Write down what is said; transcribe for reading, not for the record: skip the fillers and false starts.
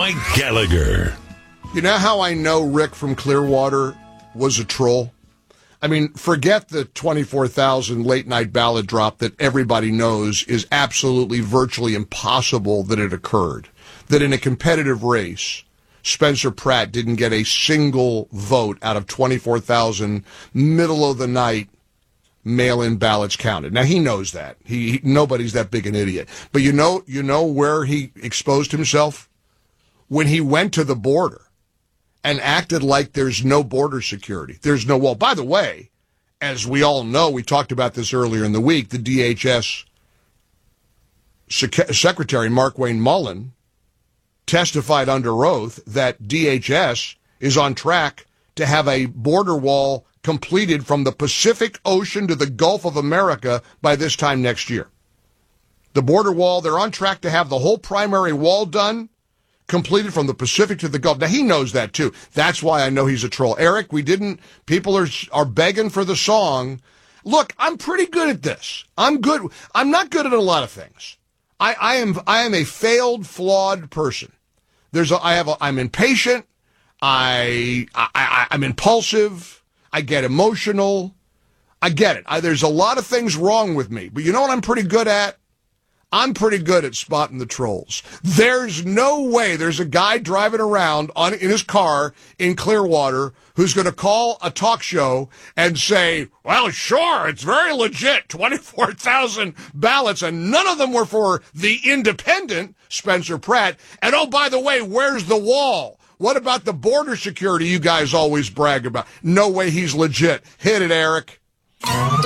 Mike Gallagher. You know how I know Rick from Clearwater was a troll? I mean, forget the 24,000 late-night ballot drop that everybody knows is absolutely virtually impossible that it occurred. That in a competitive race, Spencer Pratt didn't get a single vote out of 24,000 middle-of-the-night mail-in ballots counted. Now, he knows that. Nobody's that big an idiot. But you know where he exposed himself? When he went to the border and acted like there's no border security. There's no wall. By the way, as we all know, we talked about this earlier in the week, the DHS Secretary Mark Wayne Mullen testified under oath that DHS is on track to have a border wall completed from the Pacific Ocean to the Gulf of America by this time next year. The border wall, they're on track to have the whole primary wall done, completed from the Pacific to the Gulf. Now, he knows that, too. That's why I know he's a troll. Eric, people are begging for the song. Look, I'm pretty good at this. I'm good. I'm not good at a lot of things. I am a failed, flawed person. I'm impatient. I'm impulsive. I get emotional. I get it. There's a lot of things wrong with me. But you know what I'm pretty good at? I'm pretty good at spotting the trolls. There's no way there's a guy driving around in his car in Clearwater who's going to call a talk show and say, well, sure, it's very legit, 24,000 ballots, and none of them were for the independent Spencer Pratt. And oh, by the way, where's the wall? What about the border security you guys always brag about? No way he's legit. Hit it, Eric.